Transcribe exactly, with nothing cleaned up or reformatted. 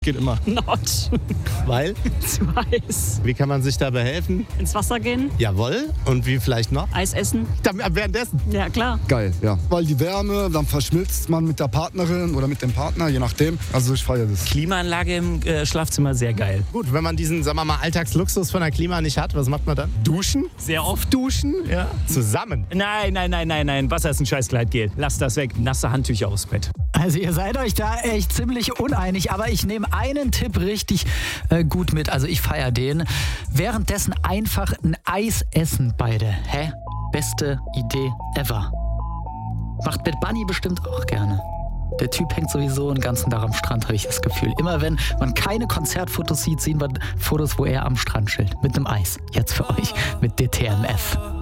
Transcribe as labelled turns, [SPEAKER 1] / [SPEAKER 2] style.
[SPEAKER 1] geht immer.
[SPEAKER 2] Not.
[SPEAKER 1] Weil?
[SPEAKER 2] Zu heiß.
[SPEAKER 1] Wie kann man sich da behelfen?
[SPEAKER 2] Ins Wasser gehen.
[SPEAKER 1] Jawohl. Und wie vielleicht noch?
[SPEAKER 2] Eis essen.
[SPEAKER 1] Dann, währenddessen?
[SPEAKER 2] Ja, klar.
[SPEAKER 3] Geil, ja. Weil die Wärme, dann verschmilzt man mit der Partnerin oder mit dem Partner, je nachdem. Also ich feiere das.
[SPEAKER 4] Klimaanlage im äh, Schlafzimmer, sehr geil.
[SPEAKER 1] Gut, wenn man diesen, sagen wir mal, Alltagsluxus von der Klima nicht hat, was macht man dann? Duschen?
[SPEAKER 4] Sehr oft duschen.
[SPEAKER 1] Ja. Zusammen?
[SPEAKER 4] Nein, nein, nein, nein, nein. Wasser ist ein Scheißgleitgel. Lass das weg. Nasse Handtücher aufs Bett.
[SPEAKER 5] Also ihr seid euch da echt ziemlich uneinig, aber ich nehme einen Tipp richtig äh, gut mit. Also ich feiere den. Währenddessen einfach ein Eis essen beide. Hä? Beste Idee ever. Macht Bad Bunny bestimmt auch gerne. Der Typ hängt sowieso den ganzen Tag am Strand, habe ich das Gefühl. Immer wenn man keine Konzertfotos sieht, sehen wir Fotos, wo er am Strand chillt. Mit einem Eis. Jetzt für euch mit D T M F.